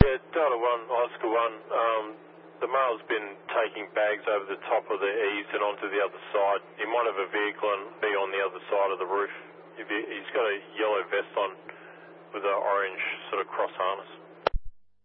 Yeah, Delta 1, Oscar 1. The male's been taking bags over the top of the eaves and onto the other side. He might have a vehicle and be on the other side of the roof. He's got a yellow vest on with an orange sort of cross harness.